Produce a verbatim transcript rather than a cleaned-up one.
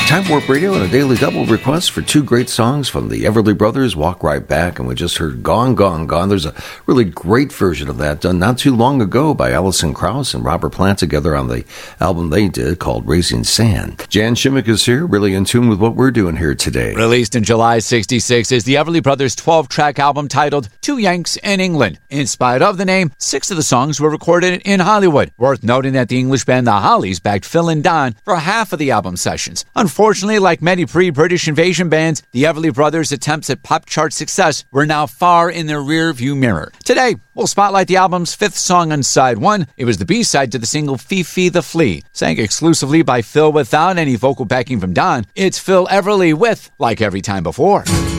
Time Warp Radio and a Daily Double request for two great songs from the Everly Brothers, Walk Right Back, and we just heard Gone, Gone, Gone. There's a really great version of that done not too long ago by Alison Krauss and Robert Plant together on the album they did called Raising Sand. Jan Shimmick is here, really in tune with what we're doing here today. Released in July sixty-six is the Everly Brothers' twelve-track album titled Two Yanks in England. In spite of the name, six of the songs were recorded in Hollywood. Worth noting that the English band The Hollies backed Phil and Don for half of the album sessions. Unfortunately, like many pre-British invasion bands, the Everly Brothers' attempts at pop chart success were now far in their rear-view mirror. Today, we'll spotlight the album's fifth song on side one. It was the B-side to the single Fifi the Flea, sang exclusively by Phil without any vocal backing from Don. It's Phil Everly with Like Every Time Before.